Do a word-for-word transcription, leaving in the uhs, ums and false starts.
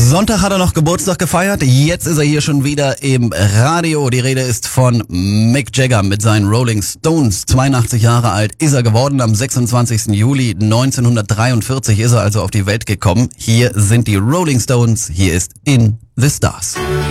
Sonntag hat er noch Geburtstag gefeiert, jetzt ist er hier schon wieder im Radio. Die Rede ist von Mick Jagger mit seinen Rolling Stones. zweiundachtzig Jahre alt ist er geworden, am sechsundzwanzigsten Juli neunzehnhundertdreiundvierzig ist er also auf die Welt gekommen. Hier sind die Rolling Stones, hier ist In the Stars.